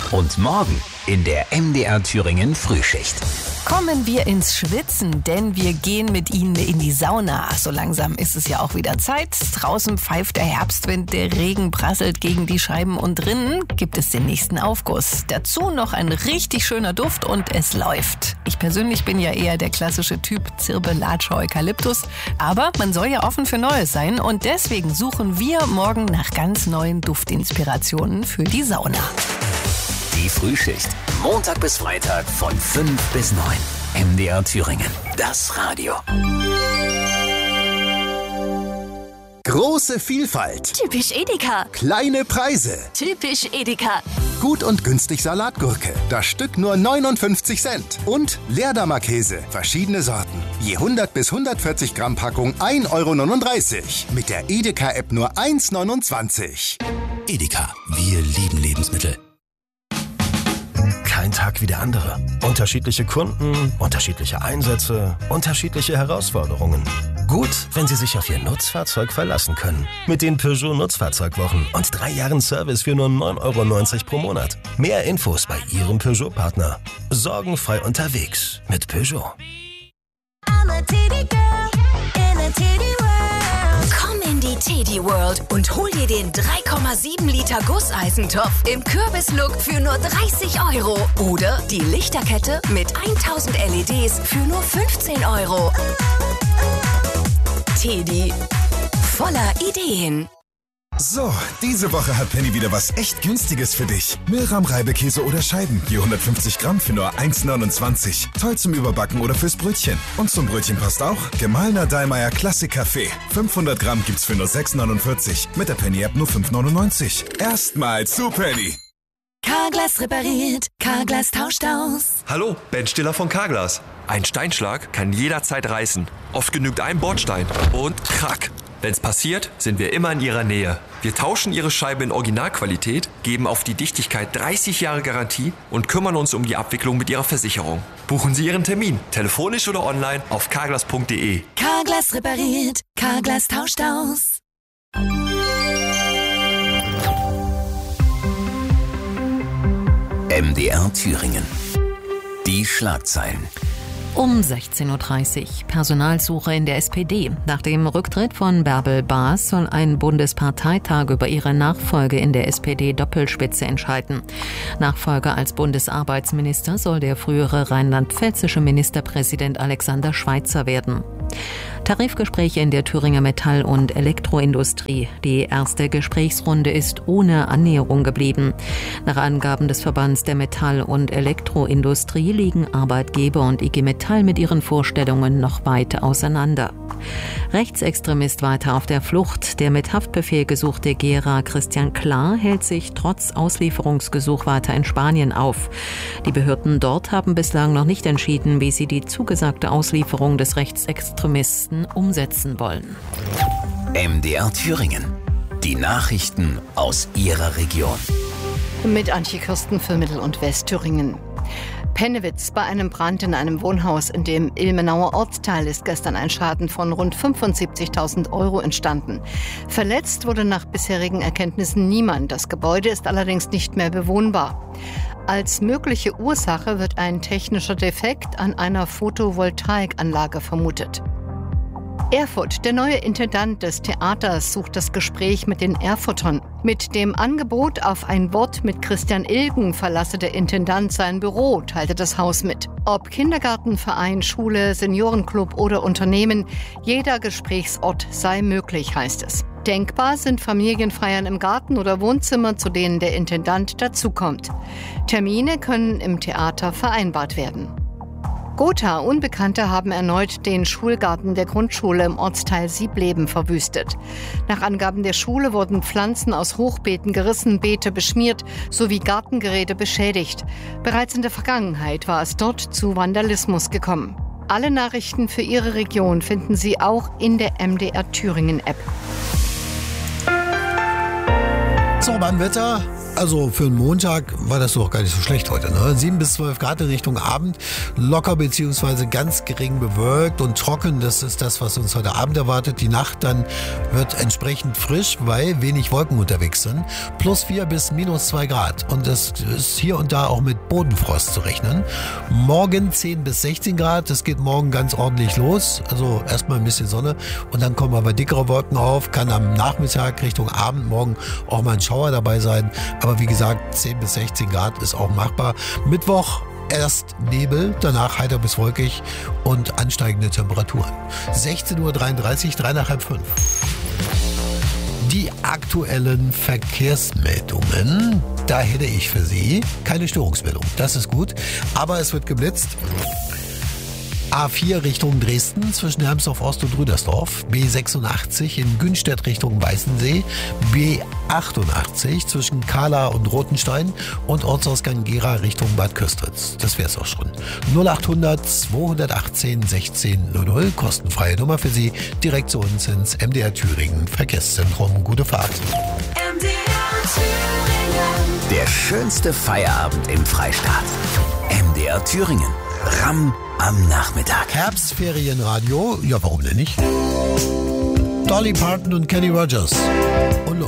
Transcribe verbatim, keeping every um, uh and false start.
Und morgen in der M D R Thüringen Frühschicht. Kommen wir ins Schwitzen, denn wir gehen mit Ihnen in die Sauna. So langsam ist es ja auch wieder Zeit. Draußen pfeift der Herbstwind, der Regen prasselt gegen die Scheiben und drinnen gibt es den nächsten Aufguss. Dazu noch ein richtig schöner Duft und es läuft. Ich persönlich bin ja eher der klassische Typ Zirbe, Latsche, Eukalyptus. Aber man soll ja offen für Neues sein und deswegen suchen wir morgen nach ganz neuen Duftinspirationen für die Sauna. Die Frühschicht. Montag bis Freitag von fünf bis neun. M D R Thüringen. Das Radio. Große Vielfalt. Typisch Edeka. Kleine Preise. Typisch Edeka. Gut und günstig Salatgurke. Das Stück nur neunundfünfzig Cent. Und Leerdammer Käse. Verschiedene Sorten. Je hundert bis hundertvierzig Gramm Packung ein Euro neununddreißig. Mit der Edeka-App nur eins neunundzwanzig. Edeka. Wir lieben Lebensmittel. Kein Tag wie der andere. Unterschiedliche Kunden, unterschiedliche Einsätze, unterschiedliche Herausforderungen. Gut, wenn Sie sich auf Ihr Nutzfahrzeug verlassen können. Mit den Peugeot Nutzfahrzeugwochen und drei Jahren Service für nur neun Euro neunzig pro Monat. Mehr Infos bei Ihrem Peugeot-Partner. Sorgenfrei unterwegs mit Peugeot. Komm in die Teddy World und hol dir den drei Komma sieben Liter Gusseisentopf im Kürbislook für nur dreißig Euro. Oder die Lichterkette mit tausend L E Ds für nur fünfzehn Euro. Teddy. Voller Ideen. So, diese Woche hat Penny wieder was echt Günstiges für dich. Milram Reibekäse oder Scheiben, je hundertfünfzig Gramm für nur eins neunundzwanzig. Toll zum Überbacken oder fürs Brötchen. Und zum Brötchen passt auch gemahlener Dallmayr Klassik Kaffee. fünfhundert Gramm gibt's für nur sechs neunundvierzig. Mit der Penny-App nur fünf neunundneunzig. Erstmal zu Penny. Carglass repariert, Carglass tauscht aus. Hallo, Ben Stiller von Carglass. Ein Steinschlag kann jederzeit reißen. Oft genügt ein Bordstein und krack. Wenn's passiert, sind wir immer in Ihrer Nähe. Wir tauschen Ihre Scheibe in Originalqualität, geben auf die Dichtigkeit dreißig Jahre Garantie und kümmern uns um die Abwicklung mit Ihrer Versicherung. Buchen Sie Ihren Termin, telefonisch oder online auf carglass punkt de. Carglass repariert, Carglass tauscht aus. M D R Thüringen. Die Schlagzeilen. Um sechzehn Uhr dreißig. Personalsuche in der S P D. Nach dem Rücktritt von Bärbel Baas soll ein Bundesparteitag über ihre Nachfolge in der S P D-Doppelspitze entscheiden. Nachfolger als Bundesarbeitsminister soll der frühere rheinland-pfälzische Ministerpräsident Alexander Schweitzer werden. Tarifgespräche in der Thüringer Metall- und Elektroindustrie. Die erste Gesprächsrunde ist ohne Annäherung geblieben. Nach Angaben des Verbands der Metall- und Elektroindustrie liegen Arbeitgeber und I G Metall mit ihren Vorstellungen noch weit auseinander. Rechtsextremist weiter auf der Flucht. Der mit Haftbefehl gesuchte Gera Christian Klar hält sich trotz Auslieferungsgesuch weiter in Spanien auf. Die Behörden dort haben bislang noch nicht entschieden, wie sie die zugesagte Auslieferung des Rechtsextremisten umsetzen wollen. M D R Thüringen. Die Nachrichten aus Ihrer Region. Mit Antje Kirsten für Mittel- und Westthüringen. Pennewitz. Bei einem Brand in einem Wohnhaus in dem Ilmenauer Ortsteil ist gestern ein Schaden von rund fünfundsiebzigtausend Euro entstanden. Verletzt wurde nach bisherigen Erkenntnissen niemand. Das Gebäude ist allerdings nicht mehr bewohnbar. Als mögliche Ursache wird ein technischer Defekt an einer Photovoltaikanlage vermutet. Erfurt. Der neue Intendant des Theaters sucht das Gespräch mit den Erfurtern. Mit dem Angebot auf ein Wort mit Christian Ilgen verlasse der Intendant sein Büro, teilte das Haus mit. Ob Kindergarten, Verein, Schule, Seniorenclub oder Unternehmen, jeder Gesprächsort sei möglich, heißt es. Denkbar sind Familienfeiern im Garten oder Wohnzimmer, zu denen der Intendant dazukommt. Termine können im Theater vereinbart werden. Gotha. Unbekannte haben erneut den Schulgarten der Grundschule im Ortsteil Siebleben verwüstet. Nach Angaben der Schule wurden Pflanzen aus Hochbeeten gerissen, Beete beschmiert sowie Gartengeräte beschädigt. Bereits in der Vergangenheit war es dort zu Vandalismus gekommen. Alle Nachrichten für Ihre Region finden Sie auch in der M D R Thüringen App. So, beim Wetter. Also für einen Montag war das doch gar nicht so schlecht heute. Ne? sieben bis zwölf Grad in Richtung Abend, locker bzw. ganz gering bewölkt und trocken. Das ist das, was uns heute Abend erwartet. Die Nacht dann wird entsprechend frisch, weil wenig Wolken unterwegs sind. Plus vier bis minus zwei Grad. Und das ist hier und da auch mit Bodenfrost zu rechnen. Morgen zehn bis sechzehn Grad. Das geht morgen ganz ordentlich los. Also erstmal ein bisschen Sonne und dann kommen aber dickere Wolken auf. Kann am Nachmittag Richtung Abend morgen auch mal ein Schauer dabei sein. Aber wie gesagt, zehn bis sechzehn Grad ist auch machbar. Mittwoch erst Nebel, danach heiter bis wolkig und ansteigende Temperaturen. sechzehn Uhr dreiunddreißig, drei nach halb fünf. Die aktuellen Verkehrsmeldungen, da hätte ich für Sie keine Störungsmeldung. Das ist gut, aber es wird geblitzt. A vier Richtung Dresden zwischen Hermsdorf Ost und Rüdersdorf, B sechsundachtzig in Günstedt Richtung Weißensee, B achtundachtzig zwischen Kahla und Rotenstein und Ortsausgang Gera Richtung Bad Köstritz. Das wär's auch schon. null achthundert zweihundertachtzehn sechzehn null null, kostenfreie Nummer für Sie, direkt zu uns ins M D R Thüringen Verkehrszentrum. Gute Fahrt. M D R Thüringen. Der schönste Feierabend im Freistaat. M D R Thüringen. Ram am Nachmittag. Herbstferienradio, ja warum denn nicht? Dolly Parton und Kenny Rogers. Und los.